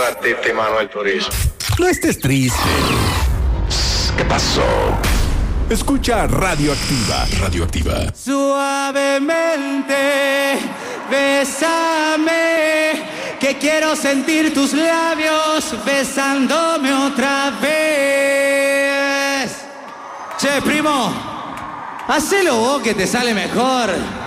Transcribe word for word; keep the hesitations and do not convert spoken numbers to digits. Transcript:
Tete Manuel Turizo. No estés triste. ¿Qué pasó? Escucha Radioactiva. Radioactiva. Suavemente, bésame, que quiero sentir tus labios besándome otra vez. Che, primo, hacelo vos que te sale mejor.